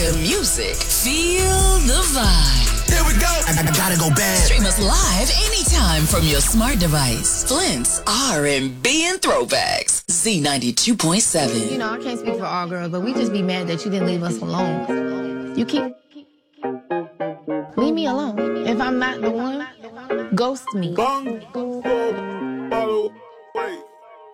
Hear music. Feel the vibe. Here we go. I gotta go bad. Stream us live anytime from your smart device. Flint's R&B and throwbacks. Z92.7. You know, I can't speak for all girls, but we just be mad that you didn't leave us alone. You keep... Leave me alone. If I'm not the one, ghost me.